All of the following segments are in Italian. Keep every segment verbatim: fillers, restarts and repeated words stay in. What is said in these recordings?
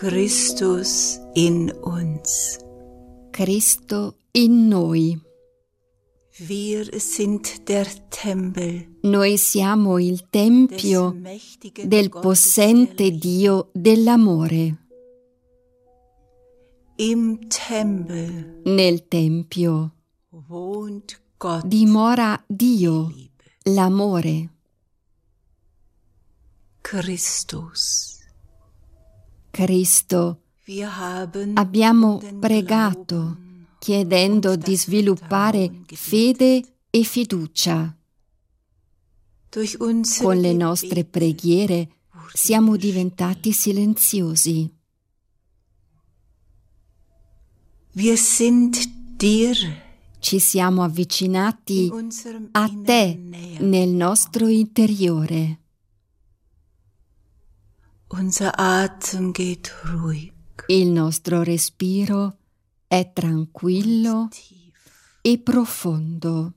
Christus in uns. Cristo in noi. Wir sind der Tempel. Noi siamo il tempio del possente Dio dell'amore. Im Tempel Nel tempio wohnt Gott, dimora Dio, l'amore. Christus. Cristo. Wir haben Abbiamo um den pregato Glauben chiedendo und di das sviluppare Vertrauen fede e fiducia. durch unsere Con le nostre Gebete preghiere wurden siamo wir diventati silenziosi. Wir sind dir Ci siamo avvicinati in unserem a te Inneren näher. nel nostro interiore. Unser Atem geht ruhig Il nostro respiro è tranquillo und tief. e profondo.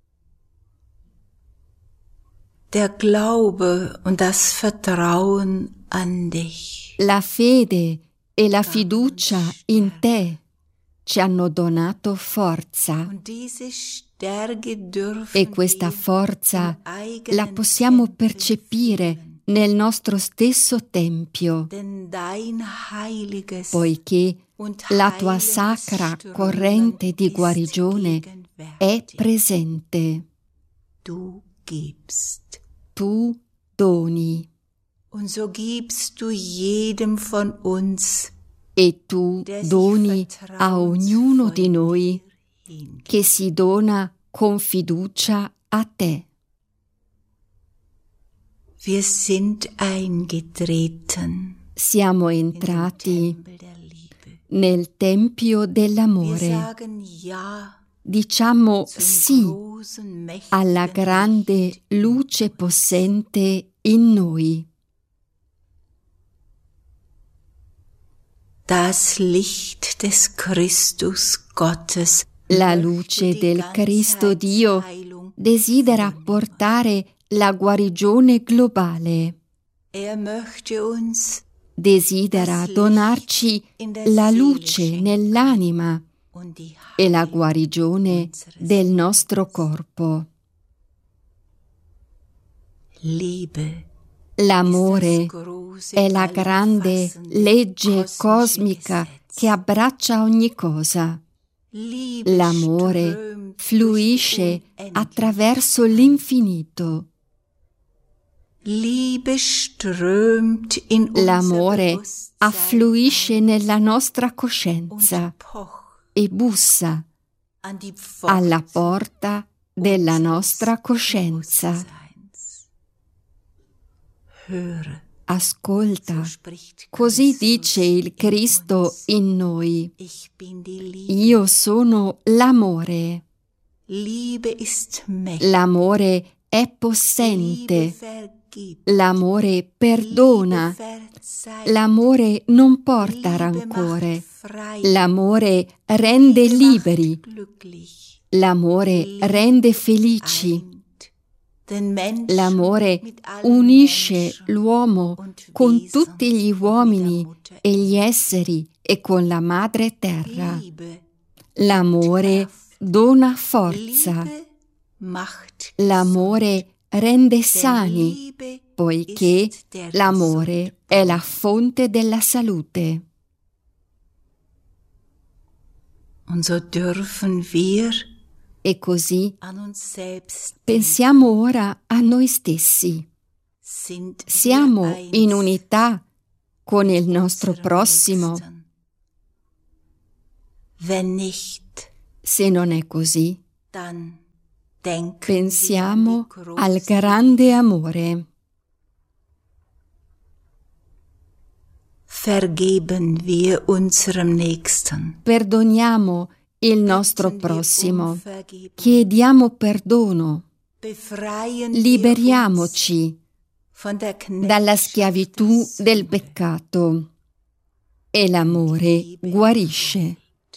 Der Glaube und das Vertrauen an dich La fede e la fiducia in te ci hanno donato forza und diese Stärke dürfen e questa wir forza im eigenen la possiamo Tempel percepire fühlen. nel nostro stesso tempio, Denn dein heiliges poiché und la tua heilendes sacra Strömen corrente di ist guarigione è gegenwärtig. presente. Du gibst. Tu doni Und so gibst du jedem von uns, e tu der sich doni a ognuno di vertrauensvoll noi dir hingibt. che si dona con fiducia a te. Wir sind eingetreten Siamo in den entrati Tempel der Liebe. nel tempio Wir dell'amore. sagen Ja Diciamo zum sì großen, mächtigen alla grande Licht in luce uns. possente in noi. Das Licht des Christus Gottes, La möchte luce die del Cristo Dio Ganzheilung desidera vornehmen. portare la guarigione globale. Er möchte uns Desidera das donarci Licht in der la Seele luce schenken nell'anima und die e la Heilung guarigione unseres del nostro corpo. Liebe L'amore ist das große, è la grande allumfassende, legge kosmische cosmica Gesetz. che abbraccia ogni cosa. Liebe L'amore strömt fluisce durch die Unendlichkeit. attraverso l'infinito. Liebe strömt in unser L'amore Bewusstsein affluisce nella nostra und coscienza pocht e bussa an die alla Pforte porta della unseres nostra coscienza. Bewusstseins. Höre, Ascolta, so spricht così Christus dice il in Cristo uns. in noi. Ich bin die Liebe. Io sono l'amore. Liebe ist mächtig. L'amore è Liebe possente. vergibt. L'amore perdona. Liebe verzeiht. L'amore non porta Liebe rancore. macht frei. L'amore rende Liebe liberi. macht glücklich. L'amore Liebe rende felici. eint den Menschen L'amore mit allen unisce Menschen l'uomo und con Wesen tutti gli mit der uomini Mutter e gli esseri e con la madre terra. Liebe L'amore Kraft. dona forza. Liebe macht L'amore rende Denn sani, Liebe poiché ist der l'amore è la fonte della salute. Und so dürfen wir E così an uns selbst pensiamo ora a noi stessi. sind wir Siamo eins in unità con il mit nostro unserem prossimo. Nächsten. Wenn nicht, Se non è così, dann denken pensiamo wir an die al große grande amore. Vergeben wir unserem Nächsten. Perdoniamo il nostro Bitten wir um prossimo. Vergebung. Chiediamo perdono. Befreien wir uns Liberiamoci von der dalla Knechtschaft schiavitù der del Sünde. peccato. E l'amore guarisce.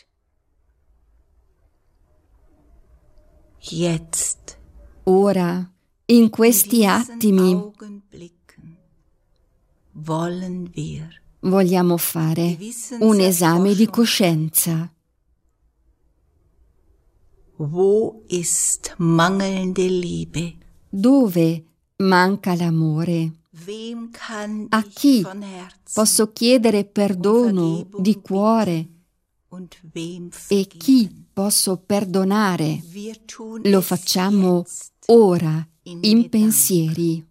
Jetzt, Ora, in in questi diesen attimi, Augenblicken, wollen wir vogliamo fare un esame di coscienza. Wo ist mangelnde Liebe? Dove manca l'amore? Wem kann A ich chi von Herzen posso chiedere perdono di cuore und wem e vergeben? chi posso perdonare? Wir tun Lo es facciamo jetzt ora, in in Gedanken. pensieri.